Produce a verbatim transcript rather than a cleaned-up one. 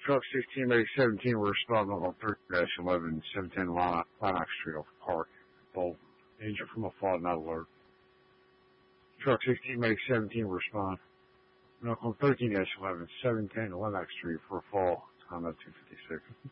Truck sixteen eight seventeen will respond on thirteen eleven seven ten Linox Street off Park, Bolton. Injured from a fall, not alert. Truck sixteen eight seventeen will respond. Knock on thirteen eleven seven ten Linox Street for a fall, time at two fifty-six.